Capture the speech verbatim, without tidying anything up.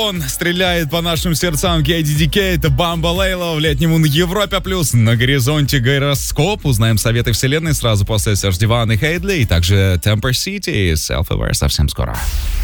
Он стреляет по нашим сердцам. кей ди ди кей, это Бамба Лейла в летнем на Европе плюс. На горизонте гороскоп. Узнаем советы вселенной сразу после Серж Диван и Хейдли. И также Temper City и Self-Aware совсем скоро.